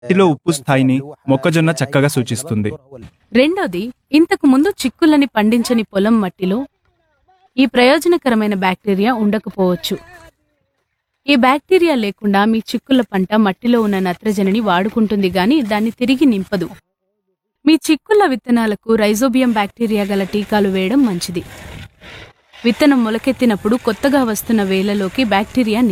మట్టిలో ఉప్పు స్థాయిని మొక్కజొన్న చక్కగా సూచిస్తుంది. రెండోది, ఇంతకు ముందు చిక్కులని పండించని పొలం మట్టిలో ఈ ప్రయోజనకరమైన బ్యాక్టీరియా ఉండకపోవచ్చు. ఈ బ్యాక్టీరియా లేకుండా మీ చిక్కుల పంట మట్టిలో ఉన్న నత్రజనిని వాడుకుంటుంది గాని దాన్ని తిరిగి నింపదు. మీ చిక్కుళ్ళ విత్తనాలకు రైజోబియం బ్యాక్టీరియా గల టీకాలు వేయడం మంచిది. విత్తనం మొలకెత్తినప్పుడు కొత్తగా వస్తున్న వేళ్లలోకి బ్యాక్టీరియా